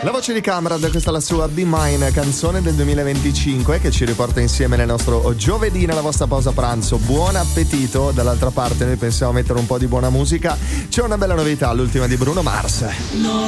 La voce di Camrad, questa è la sua Be Mine, canzone del 2025 che ci riporta insieme nel nostro giovedì nella vostra pausa pranzo. Buon appetito, dall'altra parte noi pensiamo a mettere un po' di buona musica. C'è una bella novità, l'ultima di Bruno Mars.